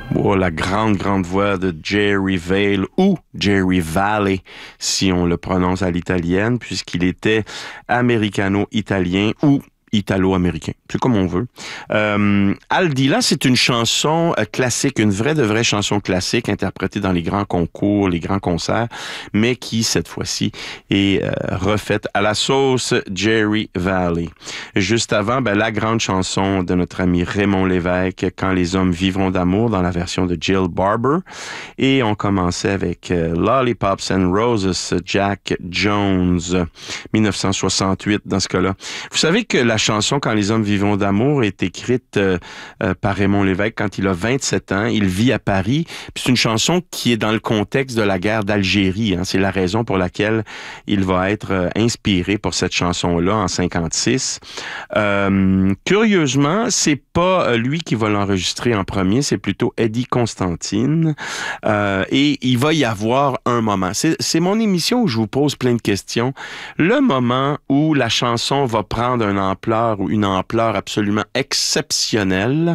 Oh, la grande voix de Jerry Vale ou Jerry Valley, si on le prononce à l'italienne, puisqu'il était américano-italien ou italo-américain. C'est comme on veut. Aldila, c'est une chanson classique, une vraie de vraie chanson classique interprétée dans les grands concours, les grands concerts, mais qui, cette fois-ci, est refaite à la sauce Jerry Valley. Juste avant, la grande chanson de notre ami Raymond Lévesque, Quand les hommes vivront d'amour, dans la version de Jill Barber. Et on commençait avec Lollipops and Roses, Jack Jones, 1968 dans ce cas-là. Vous savez que la chanson Quand les hommes vivront d'amour est écrite par Raymond Lévesque quand il a 27 ans. Il vit à Paris. Puis c'est une chanson qui est dans le contexte de la guerre d'Algérie. Hein. C'est la raison pour laquelle il va être inspiré pour cette chanson-là en 56. Curieusement, c'est pas lui qui va l'enregistrer en premier, c'est plutôt Eddie Constantine. Et il va y avoir un moment. C'est mon émission où je vous pose plein de questions. Le moment où la chanson va prendre une ampleur absolument exceptionnelle.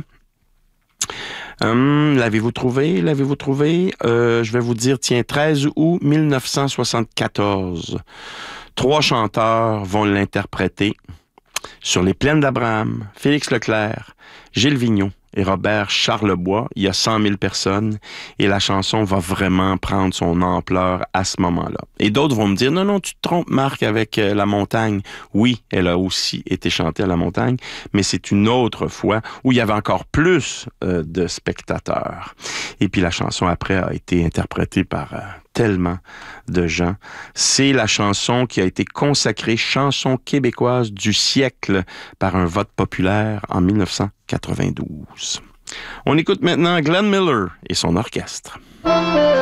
L'avez-vous trouvé? Je vais vous dire, 13 août 1974. 3 chanteurs vont l'interpréter. Sur les plaines d'Abraham, Félix Leclerc, Gilles Vigneault et Robert Charlebois, il y a 100 000 personnes et la chanson va vraiment prendre son ampleur à ce moment-là. Et d'autres vont me dire, non, tu te trompes, Marc, avec La Montagne. Oui, elle a aussi été chantée à La Montagne, mais c'est une autre fois où il y avait encore plus de spectateurs. Et puis la chanson après a été interprétée par tellement de gens. C'est la chanson qui a été consacrée chanson québécoise du siècle par un vote populaire en 1992. On écoute maintenant Glenn Miller et son orchestre.